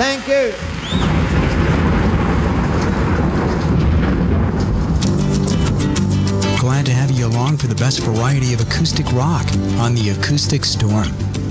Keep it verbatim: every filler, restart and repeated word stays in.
Thank you. Glad to have you along for the best variety of acoustic rock on the Acoustic Storm.